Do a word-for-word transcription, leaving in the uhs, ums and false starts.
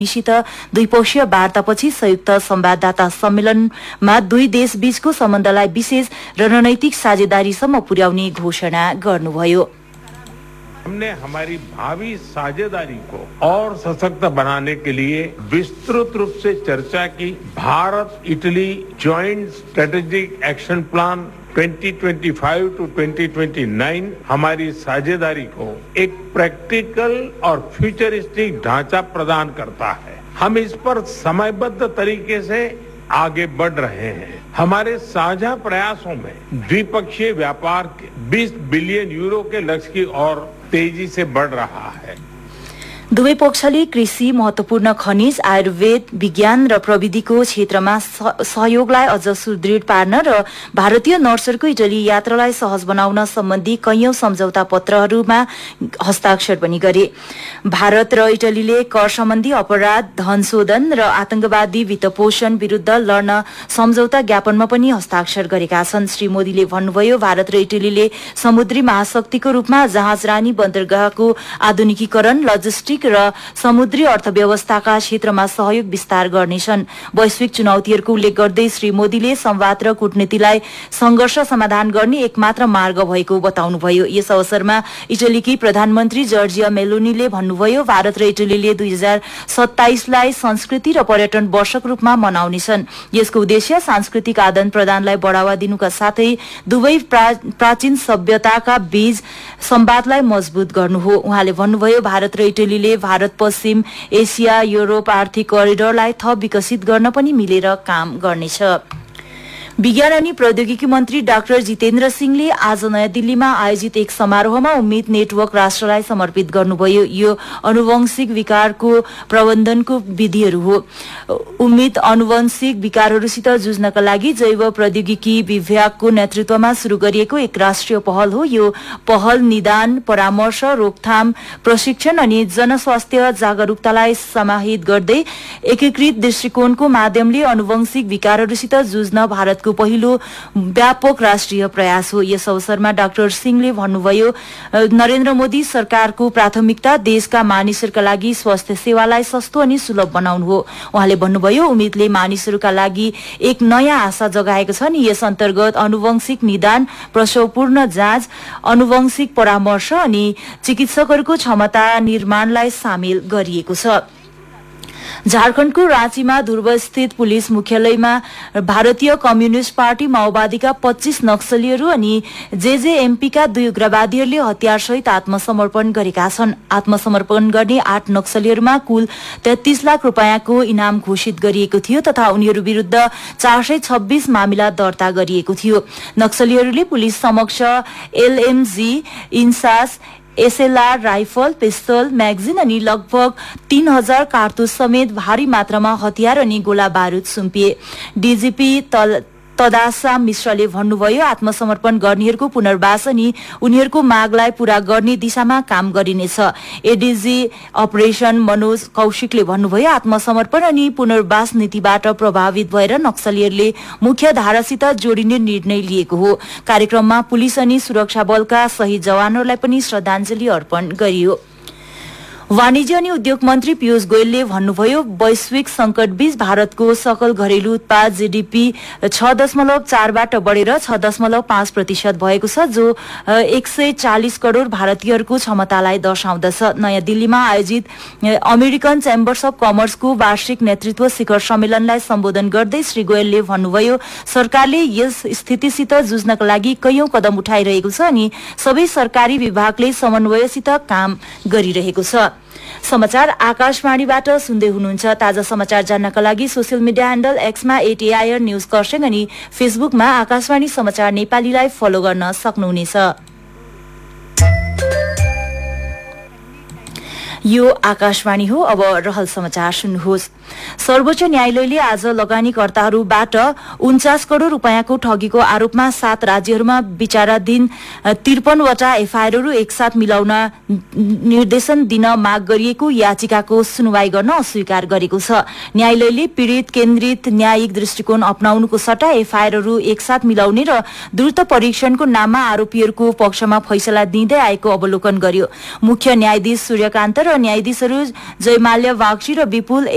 सित द्विपक्षीय वार्तापछि संयुक्त संवाददाता सम्मेलनमा दुई देश बीचको सम्बन्धलाई विशेष रणनैतिक साझेदारीसम्म पुर्याउने घोषणा गर्नुभयो। हमने हमारी भावी साझेदारी को और सशक्त बनाने के लिए विस्तृत रूप से चर्चा की। Bharat Italy joint strategic action plan twenty twenty five two twenty twenty nine हमारी साझेदारी को एक प्रैक्टिकल और फ्यूचरिस्टिक ढांचा प्रदान करता है। हम इस पर समयबद्ध तरीके से आगे बढ़ रहे हैं। हमारे साझा प्रयासों में द्विपक्षीय व्यापार के बीस बिलियन यूरो के लक्ष्य की ओर तेजी से बढ़ रहा है। दुवै पक्षले कृषि, महत्वपूर्ण खनिज, आयुर्वेद, विज्ञान र प्रविधिको क्षेत्रमा सहयोगलाई अझ सुदृढ पार्न र भारतीय नर्सहरूको इटली यात्रालाई सहज बनाउन सम्बन्धी कैयौं सम्झौता पत्रहरूमा हस्ताक्षर पनि गरे। भारत र इटलीले कर सम्बन्धी अपराध, धन शोधन र आतंकवादी वित्तपोषण विरूद्ध लड्न सम्झौता ज्ञापनमा पनि हस्ताक्षर गरेका छन्। श्री मोदीले भन्नुभयो, भारत र इटलीले समुद्री महाशक्तिको रूपमा जहाजरानी बन्दरगाहको आधुनिकीकरण, लजिस्टिक र समुद्री अर्थव्यवस्थाका क्षेत्रमा सहयोग विस्तार गर्नेछन्। वैश्विक चुनौतीहरूको उल्लेख गर्दै श्री मोदीले संवाद र कूटनीतिलाई संघर्ष समाधान गर्ने एकमात्र मार्ग भएको बताउनुभयो। यस अवसरमा इटलीकी प्रधानमन्त्री जर्जिया मेलोनीले भन्नुभयो, भारत र इटलीले दुई हजार सत्ताइसलाई संस्कृति र पर्यटन वर्षको रूपमा मनाउनेछन्। यसको उद्देश्य सांस्कृतिक आदान प्रदानलाई बढ़ावा दिनुका साथै दुवै प्राचीन सभ्यताका बीच संवादलाई मजबूत गर्नु हो। उहाँले भन्नुभयो, भारत र इटलीले भारत पश्चिम एसिया युरोप आर्थिक करिडोरलाई थप विकसित गर्न पनि मिलेर काम गर्नेछ। विज्ञान अनि प्रौद्योगिकी मन्त्री डाक्टर जितेन्द्र सिंहले आज नयाँ दिल्लीमा आयोजित एक समारोहमा उम्मेद नेटवर्क राष्ट्रलाई समर्पित गर्नुभयो। यो आनुवंशिक विकारको प्रबन्धनको विधिहरू हो। उम्मेद आनुवंशिक विकारहरूसित जुझ्नका लागि जैव प्रौद्योगिकी विभागको नेतृत्वमा शुरू गरिएको एक राष्ट्रिय पहल हो। यो पहल निदान, परामर्श, रोकथाम, प्रशिक्षण अनि जनस्वास्थ्य जागरूकतालाई समाहित गर्दै एकीकृत दृष्टिकोणको माध्यमले आनुवंशिक विकारहरूसित जुझ्न भारतको पहिलो व्यापक राष्ट्रिय प्रयास हो। यस अवसरमा डाक्टर सिंहले भन्नुभयो, नरेन्द्र मोदी सरकारको प्राथमिकता देशका मानिसहरूका लागि स्वास्थ्य सेवालाई सस्तो अनि सुलभ बनाउनु हो। उहाँले भन्नुभयो, उम्मेदले मानिसहरूका लागि एक नयाँ आशा जगाएको छ नि यस अन्तर्गत आनुवंशिक निदान, प्रसवपूर्ण जाँच, आनुवंशिक परामर्श अनि चिकित्सकहरूको क्षमता निर्माणलाई सामेल गरिएको छ। झारखण्डको राँचीमा ध्रुवस्थित पुलिस मुख्यालयमा भारतीय कम्युनिष्ट पार्टी माओवादीका पच्चीस नक्सलीहरू अनि जेजेएमपीका दुई उग्रवादीहरूले हतियारसहित आत्मसमर्पण गरेका छन्। आत्मसमर्पण गर्ने आठ नक्सलीहरूमा कुल तेत्तीस लाख रूपियाँको इनाम घोषित गरिएको थियो तथा उनीहरू विरूद्ध चार सय छब्बीस मामिला दर्ता गरिएको थियो। नक्सलीहरूले पुलिस समक्ष एलएमजी, इन्सास, एसएलआर राइफल, पिस्तल, म्यागजिन अनि लगभग तीन हजार कारतुस समेत भारी मात्रामा हतियार अनि गोला बारूद सुम्पिए। डीजीपी तदासा मिश्रले भन्नुभयो, आत्मसमर्पण गर्नेहरूको पुनर्वास अनि उनीहरूको मागलाई पूरा गर्ने दिशामा काम गरिनेछ। एडीजी अपरेशन मनोज कौशिकले भन्नुभयो, आत्मसमर्पण अनि पुनर्वास नीतिबाट प्रभावित भएर नक्सलीहरूले मुख्य धारासित जोडिने निर्णय लिएको हो। कार्यक्रममा पुलिस अनि सुरक्षा बलका शहीद जवानहरूलाई पनि श्रद्धाञ्जली अर्पण गरियो। वाणिज्य अनि उद्योग मन्त्री पीयूष गोयलले भन्नुभयो, वैश्विक संकटबीच भारतको सकल घरेलु उत्पाद जीडीपी छ दशमलव चारबाट बढेर छ दशमलव पाँच प्रतिशत भएको छ, जो एक सय चालिस करोड़ भारतीयहरूको क्षमतालाई दर्शाउँदछ। नयाँ दिल्लीमा आयोजित अमेरिकन चेम्बर्स अफ कमर्सको वार्षिक नेतृत्व शिखर सम्मेलनलाई सम्बोधन गर्दै श्री गोयलले भन्नुभयो, सरकारले यस स्थितिसित जुझ्नका लागि कैयौं कदम उठाइरहेको छ अनि सबै सरकारी विभागले समन्वयसित काम गरिरहेको छ। समाचार आकाशवाणीबाट सुन्दै हुनुहुन्छ। ताजा समाचार जान्नका लागि social media handle एक्समा at AIR news Kurseong अनि फेसबुकमा आकाशवाणी समाचार नेपालीलाई फलो गर्न सक्नुहुनेछ। यो आकाशवाणी हो। अब रहल समाचार सुन्नुहोस्। सर्वोच्च न्यायालयले आज लगानीकर्ताहरूबाट उन्चास करोड़ रूपियाँको ठगीको आरोपमा सात राज्यहरूमा विचाराधीन त्रिपनवटा एफआईआरहरू एकसाथ मिलाउन निर्देशन दिन माग गरिएको याचिकाको सुनवाई गर्न अस्वीकार गरेको छ। न्यायालयले पीड़ित केन्द्रित न्यायिक दृष्टिकोण अपनाउनुको सट्टा एफआईआरहरू एकसाथ मिलाउने र द्रुत परीक्षणको नाममा आरोपीहरूको पक्षमा फैसला दिँदै आएको अवलोकन गर्यो। मुख्य न्यायाधीश सूर्यकान्त र न्यायाधीशहरू जयमाल्या वाग्ची र विपुल